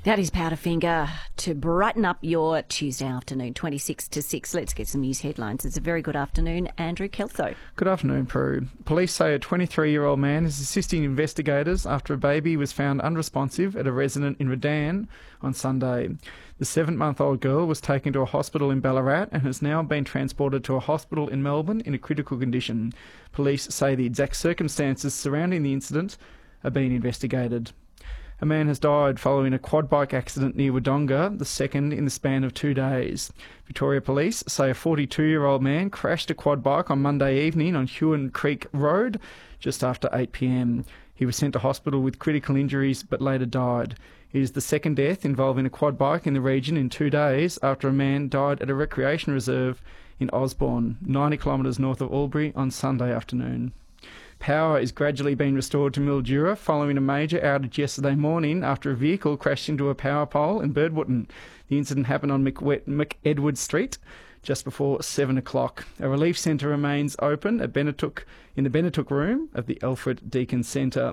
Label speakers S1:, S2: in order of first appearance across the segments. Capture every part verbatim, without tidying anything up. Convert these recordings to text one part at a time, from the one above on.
S1: That is Powderfinger to brighten up your Tuesday afternoon, twenty-six to six. Let's get some news headlines. It's a very good afternoon. Andrew Kelso.
S2: Good afternoon, Prue. Police say a twenty-three-year-old man is assisting investigators after a baby was found unresponsive at a resident in Redan on Sunday. The seven-month-old girl was taken to a hospital in Ballarat and has now been transported to a hospital in Melbourne in a critical condition. Police say the exact circumstances surrounding the incident are being investigated. A man has died following a quad bike accident near Wodonga, the second in the span of two days. Victoria Police say a forty-two-year-old man crashed a quad bike on Monday evening on Huon Creek Road just after eight p m. He was sent to hospital with critical injuries but later died. It is the second death involving a quad bike in the region in two days after a man died at a recreation reserve in Osborne, ninety kilometres north of Albury, on Sunday afternoon. Power is gradually being restored to Mildura following a major outage yesterday morning after a vehicle crashed into a power pole in Birdwotton. The incident happened on McEdward Street just before seven o'clock. A relief centre remains open at Benetook, in the Benetook room of the Alfred Deakin Centre.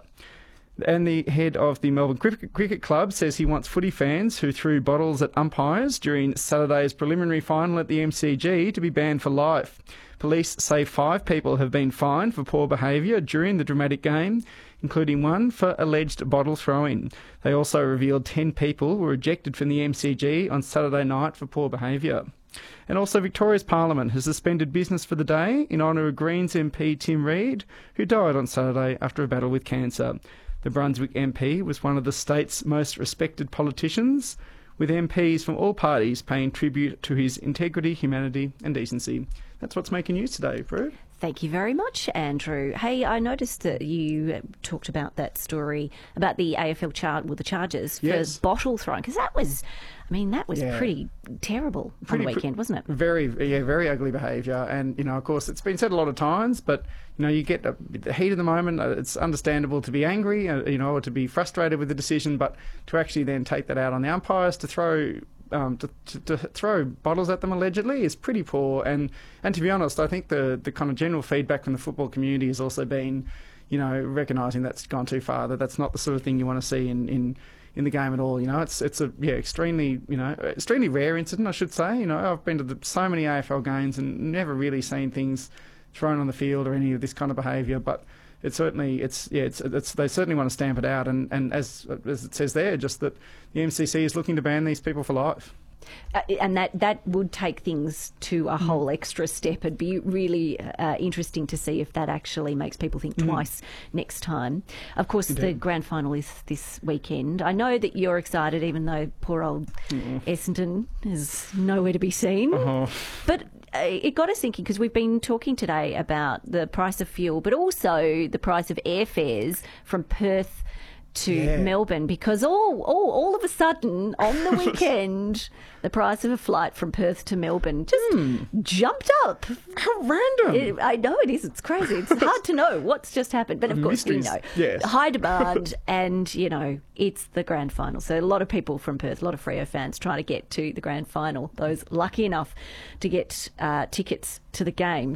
S2: And the head of the Melbourne Cricket, Cricket Club says he wants footy fans who threw bottles at umpires during Saturday's preliminary final at the M C G to be banned for life. Police say five people have been fined for poor behaviour during the dramatic game, including one for alleged bottle throwing. They also revealed ten people were ejected from the M C G on Saturday night for poor behaviour. And also Victoria's Parliament has suspended business for the day in honour of Greens M P Tim Reid, who died on Saturday after a battle with cancer. The Brunswick M P was one of the state's most respected politicians, with M Ps from all parties paying tribute to his integrity, humanity and decency. That's what's making news today, Prue.
S1: Thank you very much, Andrew. Hey, I noticed that you talked about that story about the A F L chart with the charges for
S2: Yes.
S1: bottle throwing, because that was, I mean, that was
S2: Yeah.
S1: pretty terrible
S2: Pretty-
S1: on the weekend, wasn't it?
S2: Very, yeah, very ugly behaviour. And, you know, of course, it's been said a lot of times, but, you know, you get a, the heat of the moment. uh, It's understandable to be angry, uh, you know, or to be frustrated with the decision, but to actually then take that out on the umpires, to throw... Um, to, to, to throw bottles at them allegedly is pretty poor, and, and to be honest, I think the, the kind of general feedback from the football community has also been, you know, recognising that's gone too far, that that's not the sort of thing you want to see in, in, in the game at all. You know, it's it's a yeah extremely you know extremely rare incident, I should say. You know, I've been to the, so many A F L games and never really seen things thrown on the field or any of this kind of behaviour, but. It's certainly, it's yeah, it's, it's they certainly want to stamp it out, and, and as as it says there, just that the M C C is looking to ban these people for life.
S1: Uh, and that, that would take things to a whole extra step. It'd be really uh, interesting to see if that actually makes people think twice mm. next time. Of course, Indeed. The grand final is this weekend. I know that you're excited, even though poor old mm. Essendon is nowhere to be seen. Uh-huh. But it got us thinking, because we've been talking today about the price of fuel, but also the price of airfares from Perth to yeah. Melbourne, because all, all all of a sudden on the weekend the price of a flight from Perth to Melbourne just mm. jumped up.
S2: How random.
S1: It, I know it is. It's crazy. It's hard to know what's just happened. But of course,
S2: Mysteries.
S1: you know,
S2: yes.
S1: high demand and, you know, it's the grand final. So a lot of people from Perth, a lot of Freo fans trying to get to the grand final, those lucky enough to get uh, tickets to the game.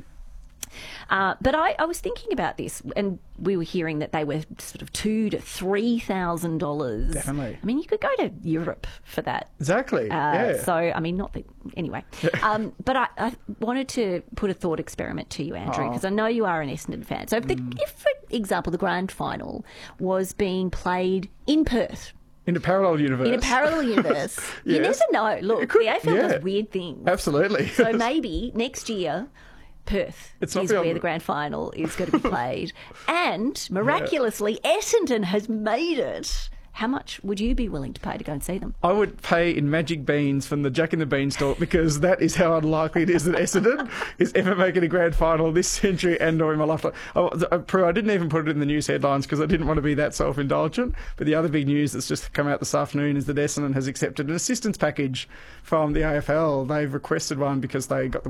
S1: Uh, but I, I was thinking about this, and we were hearing that they were sort of two to three thousand dollars.
S2: Definitely.
S1: I mean, you could go to Europe for that.
S2: Exactly.
S1: Uh,
S2: yeah.
S1: So, I mean, not that anyway. um, but I, I wanted to put a thought experiment to you, Andrew, because oh. I know you are an Essendon fan. So, if, the, mm. if, for example, the grand final was being played in Perth.
S2: In a parallel universe.
S1: In a parallel universe. yes. You never know. Look, could, the A F L yeah. does weird things.
S2: Absolutely.
S1: So maybe next year, Perth
S2: it's
S1: is where the grand final is going to be played. And miraculously, yeah. Essendon has made it. How much would you be willing to pay to go and see them?
S2: I would pay in magic beans from the Jack and the Beanstalk, because that is how unlikely it is that Essendon is ever making a grand final this century and or in my lifetime. Oh, Prue, I didn't even put it in the news headlines because I didn't want to be that self-indulgent. But the other big news that's just come out this afternoon is that Essendon has accepted an assistance package from the A F L. They've requested one because they got the